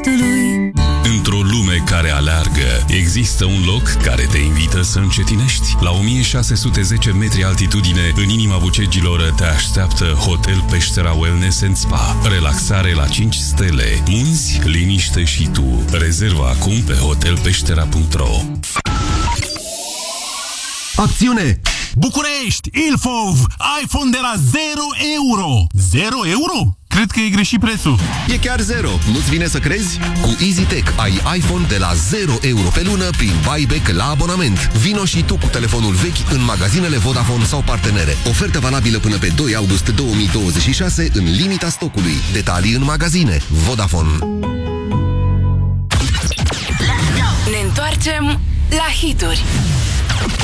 sufletului. Într-o lume care aleargă, există un loc care te invită să încetinești. La 1610 metri altitudine, în inima Bucegilor, te așteaptă Hotel Peștera Wellness & Spa. Relaxare la 5 stele, munți, liniște și tu. Rezervă acum pe hotelpeștera.ro. Acțiune! București! Ilfov! iPhone de la 0 euro! 0 euro? Cred că e greșit prețul. E chiar 0. Nu-ți vine să crezi? Cu EasyTech ai iPhone de la 0 euro pe lună prin buyback la abonament. Vino și tu cu telefonul vechi în magazinele Vodafone sau partenere. Ofertă valabilă până pe 2 august 2026 în limita stocului. Detalii în magazine. Vodafone. Ne întoarcem la hituri.